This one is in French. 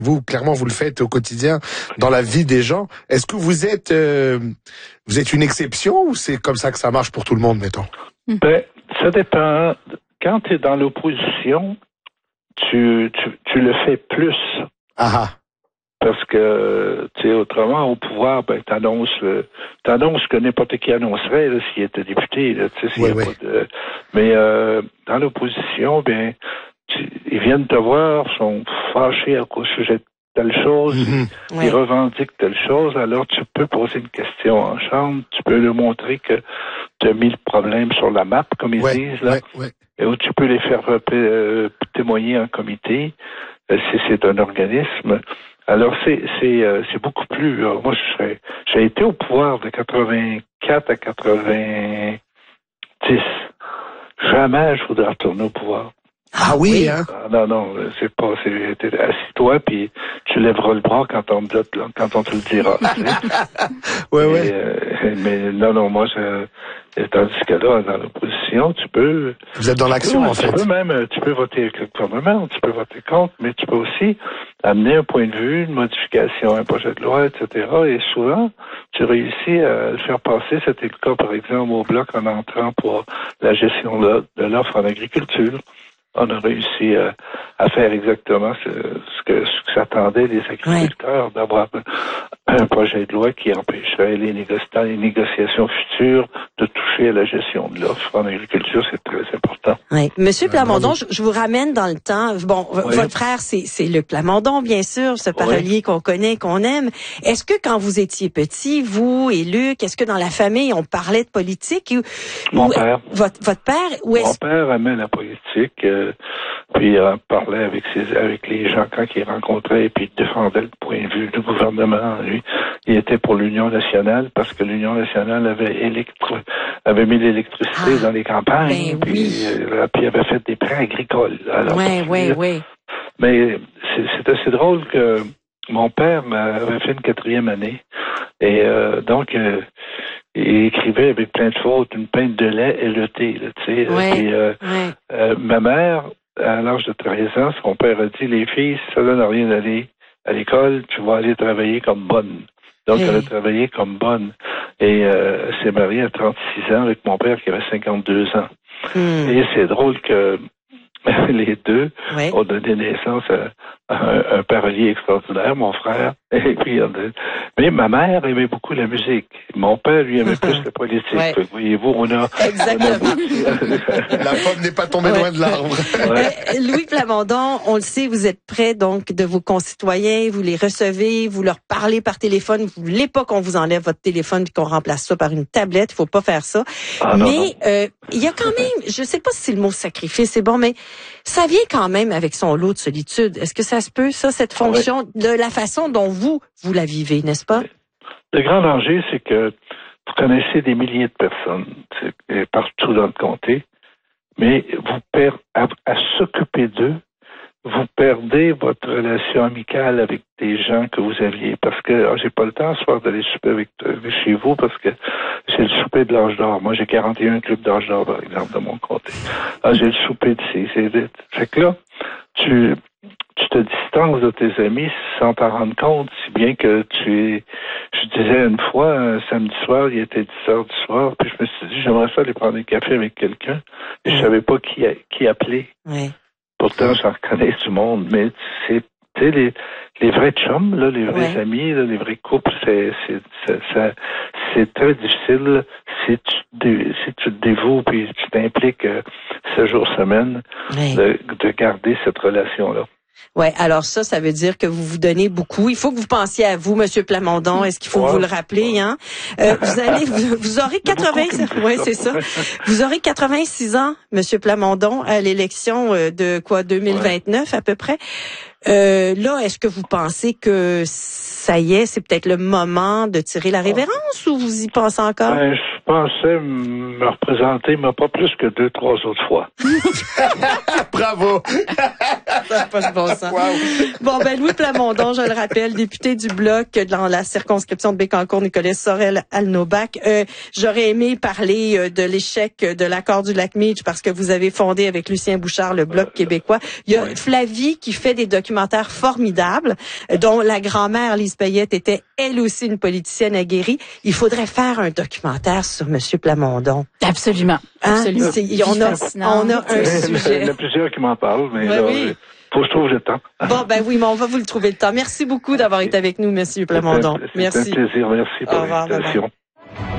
Vous, clairement, vous le faites au quotidien dans la vie des gens. Est-ce que vous êtes une exception ou c'est comme ça que ça marche pour tout le monde, mettons? Ben, ça dépend. Quand tu es dans l'opposition, tu le fais plus. Ah. Parce que, tu sais, autrement, au pouvoir, ben, t'annonces que n'importe qui annoncerait, là, s'il était député, là, tu sais, s'il y a pas de... Mais, dans l'opposition, ben, ils viennent te voir, sont fâchés au sujet de telle chose, ils revendiquent telle chose, alors tu peux poser une question en chambre, tu peux leur montrer que tu as mis le problème sur la map, comme ils disent, là, et où tu peux les faire témoigner en comité, si c'est un organisme. Alors, c'est beaucoup plus... moi, j'ai été au pouvoir de 84 à 90. Jamais je voudrais retourner au pouvoir. Ah oui, hein? Non, assis-toi, puis tu lèveras le bras quand on te le dira. Mais non, moi, tandis que là, dans l'opposition, tu peux... Vous êtes dans l'action, en fait. Tu peux voter avec le gouvernement, tu peux voter contre, mais tu peux aussi amener un point de vue, une modification, un projet de loi, etc. Et souvent, tu réussis à le faire passer. C'était le cas, par exemple, au Bloc en entrant pour la gestion de l'offre en agriculture. On a réussi à faire exactement ce que s'attendaient les agriculteurs, d'avoir un projet de loi qui empêcherait les négociations futures de toucher à la gestion de l'offre en agriculture. C'est très important. Oui. Monsieur Plamondon, je vous ramène dans le temps. Bon, votre frère, c'est Luc Plamondon, bien sûr, ce parolier qu'on connaît, qu'on aime. Est-ce que quand vous étiez petit, vous et Luc, est-ce que dans la famille, on parlait de politique? Mon père. Votre père? Mon père aimait la politique. Puis il parlait avec les gens quand il rencontrait, puis il défendait le point de vue du gouvernement. Lui, il était pour l'Union nationale parce que l'Union nationale avait mis l'électricité dans les campagnes, puis il avait fait des prêts agricoles. Mais c'est assez drôle que mon père m'avait fait une 4e année et donc il écrivait avec plein de fautes une pinte de lait LET, tu sais. Ma mère, à l'âge de 13 ans, son père a dit, les filles, si ça donne rien d'aller à l'école, tu vas aller travailler comme bonne. Donc, elle a travaillé comme bonne. Et s'est mariée à 36 ans avec mon père qui avait 52 ans. Et c'est drôle que les deux ont donné naissance à un parolier extraordinaire, mon frère. Et puis, mais ma mère aimait beaucoup la musique. Mon père, lui, aimait plus la politique. Voyez-vous, on a... Exactement. La pomme n'est pas tombée loin de l'arbre. Louis Plamondon, on le sait, vous êtes près donc de vos concitoyens, vous les recevez, vous leur parlez par téléphone. Vous voulez pas qu'on vous enlève votre téléphone et qu'on remplace ça par une tablette. Il faut pas faire ça. Mais il y a quand même, je sais pas si c'est le mot sacrifice, c'est bon, mais ça vient quand même avec son lot de solitude. Est-ce que ça se peut, ça, cette fonction, de la façon dont vous la vivez, n'est-ce pas? Le grand danger, c'est que vous connaissez des milliers de personnes partout dans le comté, mais à s'occuper d'eux, vous perdez votre relation amicale avec des gens que vous aviez. Parce que j'ai pas le temps ce soir d'aller souper chez vous parce que c'est le souper de l'âge d'or. Moi, j'ai 41 clubs d'âge d'or, par exemple, de mon comté. J'ai le souper de fait que là, tu te distances de tes amis sans t'en rendre compte, si bien que je disais une fois, un samedi soir, il était 10 heures du soir, puis je me suis dit, j'aimerais ça aller prendre un café avec quelqu'un, et je savais pas qui appeler. Pourtant, j'en reconnais du monde, mais c'est les vrais chums, là, les vrais amis, là, les vrais couples, c'est très difficile si tu te dévoues puis tu t'impliques 7 jours semaine de garder cette relation-là. Ouais, alors ça veut dire que vous vous donnez beaucoup. Il faut que vous pensiez à vous, Monsieur Plamondon. Est-ce qu'il faut vous le rappeler, hein? Vous aurez 86 ans, Monsieur Plamondon, à l'élection de 2029 à peu près. Là, est-ce que vous pensez que ça y est, c'est peut-être le moment de tirer la révérence ou vous y pensez encore? pensais me représenter, mais pas plus que 2-3 autres fois. Bravo! Ça n'a pas de bon sens. Wow. Bon, ben Louis Plamondon, je le rappelle, député du Bloc dans la circonscription de Bécancour-Nicolet Sorel-Alnobac. J'aurais aimé parler de l'échec de l'accord du Lac-Meech parce que vous avez fondé avec Lucien Bouchard le Bloc québécois. Il y a Flavie qui fait des documentaires formidables, dont la grand-mère Lise Payette était elle aussi une politicienne aguerrie. Il faudrait faire un documentaire sur Monsieur Plamondon. Absolument. Hein? Absolument. On a un sujet. Il y en a plusieurs qui m'en parlent, mais Ouais, là, oui. faut que je trouve le temps. Bon, ben oui, mais on va vous le trouver le temps. Merci beaucoup d'avoir été avec nous, Monsieur Plamondon. C'est un plaisir. Merci pour Au revoir, l'invitation.